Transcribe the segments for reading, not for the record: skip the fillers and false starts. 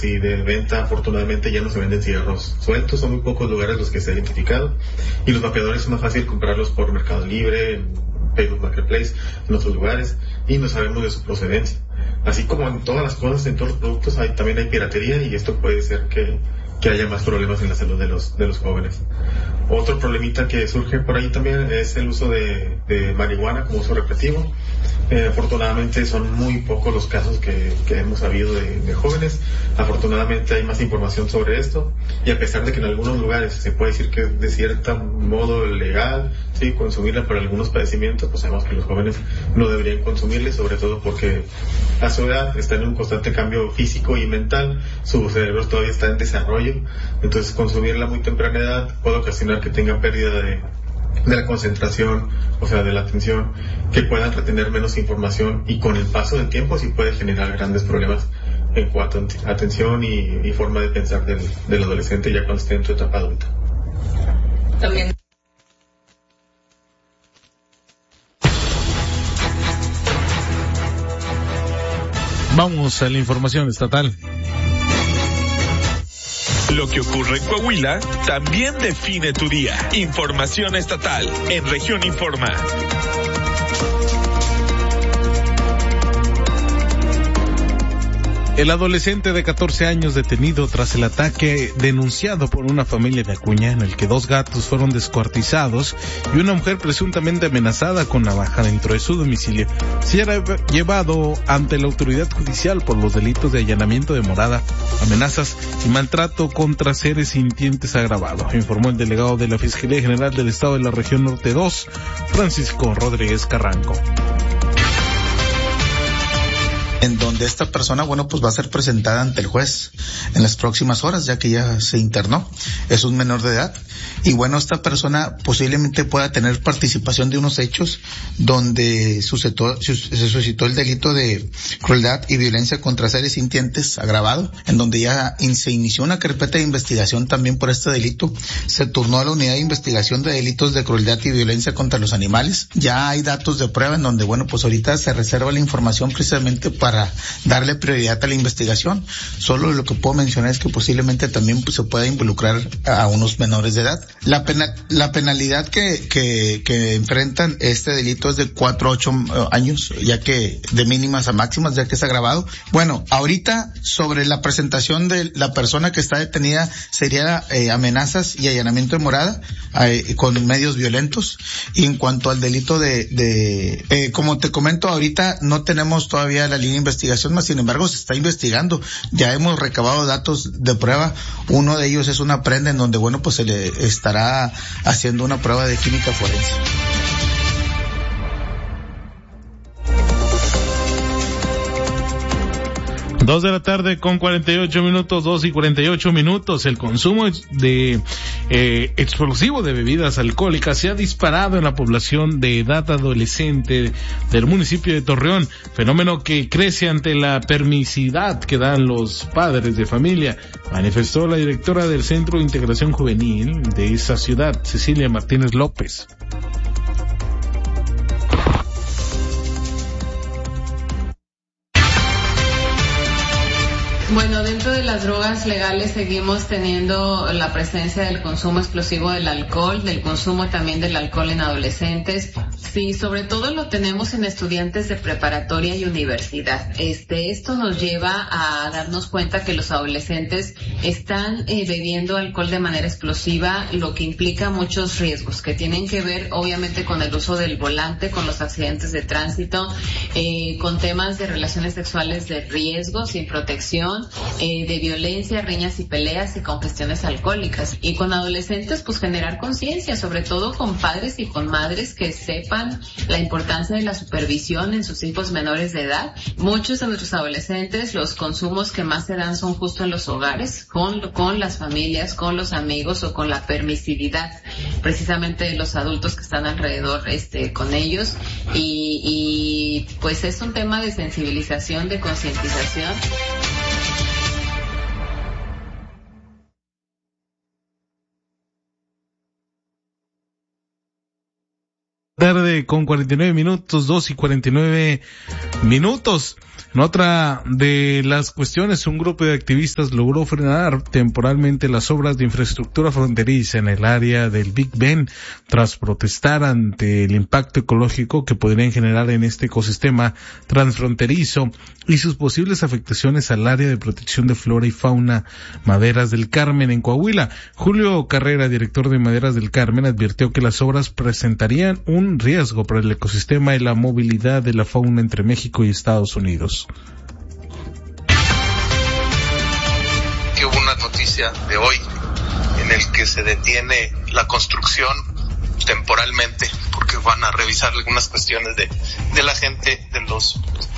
y de venta, afortunadamente ya no se venden cigarros sueltos, son muy pocos lugares los que se han identificado, y los vapeadores es más fácil comprarlos por Mercado Libre, en Facebook Marketplace, en otros lugares, y no sabemos de su procedencia. Así como en todas las cosas, en todos los productos también hay piratería, y esto puede ser que haya más problemas en la salud de los jóvenes. Otro problemita que surge por ahí también es el uso de marihuana como uso recreativo. Afortunadamente son muy pocos los casos que hemos sabido de jóvenes. Afortunadamente hay más información sobre esto, y a pesar de que en algunos lugares se puede decir que es de cierto modo legal, sí, consumirla para algunos padecimientos, pues sabemos que los jóvenes no deberían consumirla, sobre todo porque a su edad están en un constante cambio físico y mental, su cerebro todavía está en desarrollo, entonces consumirla a muy temprana edad puede ocasionar que tengan pérdida de la concentración, o sea, de la atención, que puedan retener menos información, y con el paso del tiempo sí puede generar grandes problemas en cuanto a atención y forma de pensar del adolescente ya cuando esté en su etapa adulta. También. Vamos a la información estatal. Lo que ocurre en Coahuila también define tu día. Información estatal en Región Informa. El adolescente de 14 años detenido tras el ataque denunciado por una familia de Acuña, en el que 2 gatos fueron descuartizados y una mujer presuntamente amenazada con navaja dentro de su domicilio, será llevado ante la autoridad judicial por los delitos de allanamiento de morada, amenazas y maltrato contra seres sintientes agravado, informó el delegado de la Fiscalía General del Estado de la Región Norte 2, Francisco Rodríguez Carranco. En donde esta persona, pues va a ser presentada ante el juez en las próximas horas, ya que ya se internó. Es un menor de edad. Y esta persona posiblemente pueda tener participación de unos hechos donde se suscitó el delito de crueldad y violencia contra seres sintientes agravado, en donde ya se inició una carpeta de investigación también por este delito. Se turnó a la unidad de investigación de delitos de crueldad y violencia contra los animales. Ya hay datos de prueba en donde, pues ahorita se reserva la información precisamente para darle prioridad a la investigación. Solo lo que puedo mencionar es que posiblemente también se pueda involucrar a unos menores de edad. La penalidad que enfrentan este delito es de 4 a 8 años, ya que de mínimas a máximas, ya que es agravado. Ahorita sobre la presentación de la persona que está detenida sería amenazas y allanamiento de morada con medios violentos. Y en cuanto al delito como te comento, ahorita no tenemos todavía la línea de investigación, más sin embargo se está investigando. Ya hemos recabado datos de prueba. Uno de ellos es una prenda en donde pues se le estará haciendo una prueba de química forense. 2 de la tarde con 48 minutos, 2:48. El consumo de explosivo de bebidas alcohólicas se ha disparado en la población de edad adolescente del municipio de Torreón, fenómeno que crece ante la permisividad que dan los padres de familia, manifestó la directora del Centro de Integración Juvenil de esa ciudad, Cecilia Martínez López. Dentro de las drogas legales seguimos teniendo la presencia del consumo explosivo del alcohol, del consumo también del alcohol en adolescentes. Sí, sobre todo lo tenemos en estudiantes de preparatoria y universidad. Esto nos lleva a darnos cuenta que los adolescentes están bebiendo alcohol de manera explosiva, lo que implica muchos riesgos que tienen que ver obviamente con el uso del volante, con los accidentes de tránsito, con temas de relaciones sexuales de riesgo, sin protección, de violencia, riñas y peleas y congestiones alcohólicas. Y con adolescentes, generar conciencia, sobre todo con padres y con madres que sepan la importancia de la supervisión en sus hijos menores de edad. Muchos de nuestros adolescentes, los consumos que más se dan son justo en los hogares, con las familias, con los amigos o con la permisividad precisamente de los adultos que están alrededor con ellos. Y pues es un tema de sensibilización, de concientización. tarde con 49 minutos, 2:49. En otra de las cuestiones, un grupo de activistas logró frenar temporalmente las obras de infraestructura fronteriza en el área del Big Bend tras protestar ante el impacto ecológico que podrían generar en este ecosistema transfronterizo y sus posibles afectaciones al área de protección de flora y fauna Maderas del Carmen en Coahuila. Julio Carrera, director de Maderas del Carmen, advirtió que las obras presentarían un riesgo para el ecosistema y la movilidad de la fauna entre México y Estados Unidos. Que hubo una noticia de hoy en el que se detiene la construcción temporalmente porque van a revisar algunas cuestiones de la gente, de los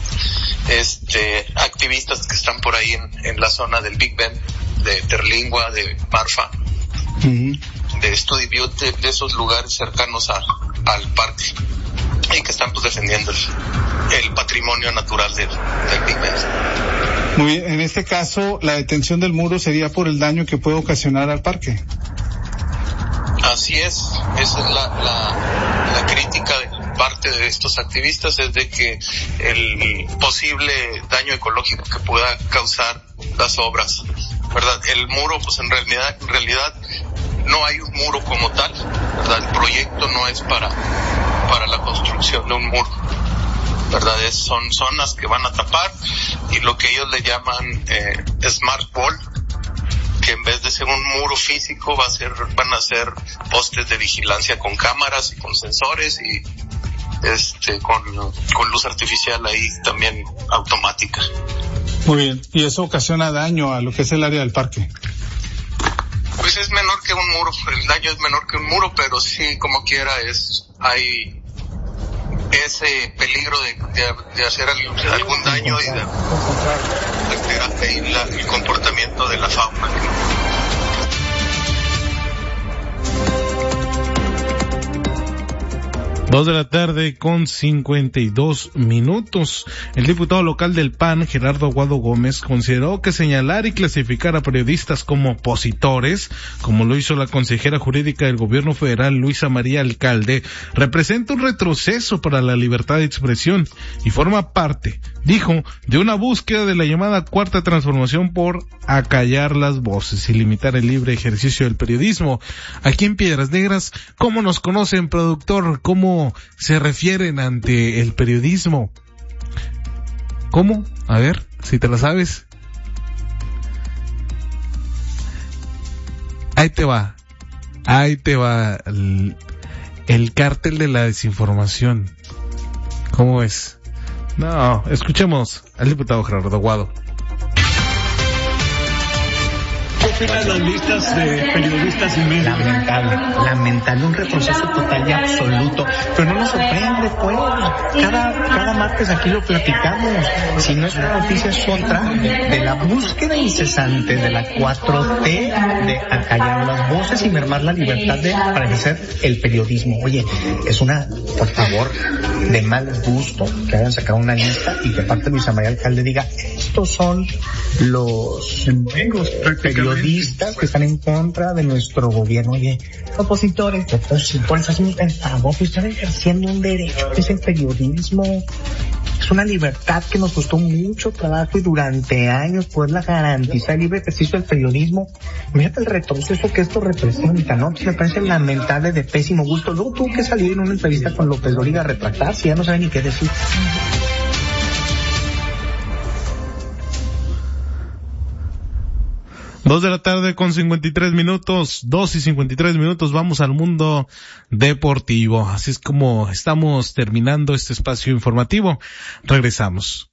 activistas que están por ahí en la zona del Big Bend, de Terlingua, de Marfa, de Study Butte, de esos lugares cercanos al parque, y que están pues defendiendo el patrimonio natural del Big Bend. Muy bien, en este caso la detención del muro sería por el daño que puede ocasionar al parque. Así es, esa es la crítica de parte de estos activistas, es de que el posible daño ecológico que pueda causar las obras, ¿verdad? El muro, pues en realidad no hay un muro como tal, ¿verdad? El proyecto no es para la construcción de un muro, ¿verdad? Son zonas que van a tapar, y lo que ellos le llaman smart wall, que en vez de ser un muro físico van a ser postes de vigilancia con cámaras y con sensores y con luz artificial ahí también automática. Muy bien, y eso ocasiona daño a lo que es el área del parque. Pues es menor que un muro, el daño es menor que un muro, pero sí, como quiera, hay ese peligro de hacer algún daño y de alterar el comportamiento de la fauna. 2 de la tarde con 52 minutos. El diputado local del PAN, Gerardo Aguado Gómez, consideró que señalar y clasificar a periodistas como opositores, como lo hizo la consejera jurídica del gobierno federal, Luisa María Alcalde, representa un retroceso para la libertad de expresión y forma parte, dijo, de una búsqueda de la llamada cuarta transformación por acallar las voces y limitar el libre ejercicio del periodismo. Aquí en Piedras Negras, ¿cómo nos conocen, productor? ¿Cómo se refieren ante el periodismo? ¿Cómo? A ver, si te la sabes. Ahí te va el cártel de la desinformación. ¿Cómo es? No, escuchemos al diputado Gerardo Aguado. ¿Qué opinan las listas de periodistas y medios? Lamentable, un retroceso total y absoluto, pero no nos sorprende, pues, cada martes aquí lo platicamos, si no es una noticia es otra, de la búsqueda incesante de la 4T de acallar las voces y mermar la libertad para ejercer el periodismo. Oye, es por favor, de mal gusto que hayan sacado una lista y que aparte Luisa María Alcalde diga, estos son los periodistas que están en contra de nuestro gobierno. Oye, opositores hacen el favor, que están ejerciendo un derecho que es el periodismo. Es una libertad que nos costó mucho trabajo y durante años poderla garantizar, el libre ejercicio del periodismo. Fíjate el retroceso que esto representa, ¿no? Me parece lamentable, de pésimo gusto. Luego tuvo que salir en una entrevista con López Dóriga a retractarse, ya no sabe ni qué decir. 2 de la tarde con 53 minutos, 2 y 53 minutos, vamos al mundo deportivo. Así es como estamos terminando este espacio informativo. Regresamos.